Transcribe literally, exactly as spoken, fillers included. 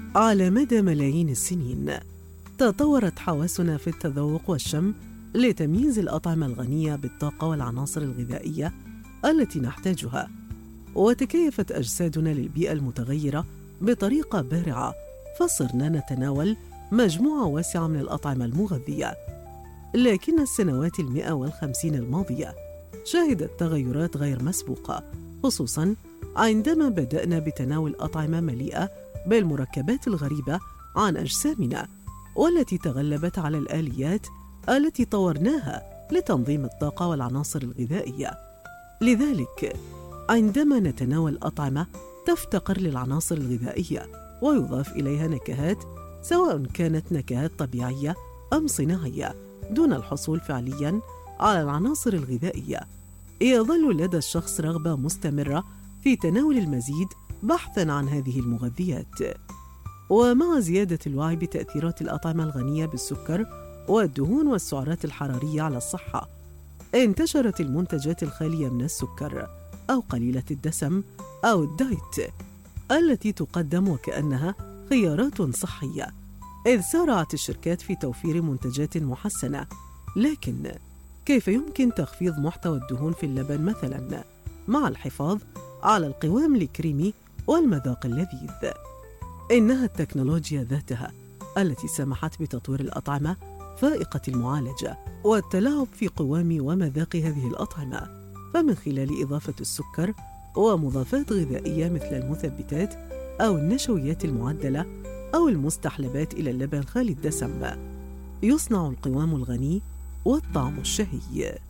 على مدى ملايين السنين تطورت حواسنا في التذوق والشم لتمييز الأطعمة الغنية بالطاقة والعناصر الغذائية التي نحتاجها، وتكيفت أجسادنا للبيئة المتغيرة بطريقة بارعة، فصرنا نتناول مجموعة واسعة من الأطعمة المغذية. لكن السنوات المئة والخمسين الماضية شهدت تغيرات غير مسبوقة، خصوصاً عندما بدأنا بتناول أطعمة مليئة بالمركبات الغريبة عن أجسامنا، والتي تغلبت على الآليات التي طورناها لتنظيم الطاقة والعناصر الغذائية. لذلك عندما نتناول أطعمة تفتقر للعناصر الغذائية ويضاف إليها نكهات، سواء كانت نكهات طبيعية أم صناعية، دون الحصول فعلياً على العناصر الغذائية، يظل لدى الشخص رغبة مستمرة في تناول المزيد بحثاً عن هذه المغذيات. ومع زيادة الوعي بتأثيرات الأطعمة الغنية بالسكر والدهون والسعرات الحرارية على الصحة، انتشرت المنتجات الخالية من السكر أو قليلة الدسم أو الدايت، التي تقدم وكأنها خيارات صحية، إذ سارعت الشركات في توفير منتجات محسنة. لكن كيف يمكن تخفيض محتوى الدهون في اللبن مثلاً مع الحفاظ على القوام الكريمي والمذاق اللذيذ؟ إنها التكنولوجيا ذاتها التي سمحت بتطوير الأطعمة فائقة المعالجة والتلاعب في قوام ومذاق هذه الأطعمة، فمن خلال إضافة السكر ومضافات غذائية مثل المثبتات أو النشويات المعدلة أو المستحلبات إلى اللبن خالي الدسم، يصنع القوام الغني والطعم الشهي.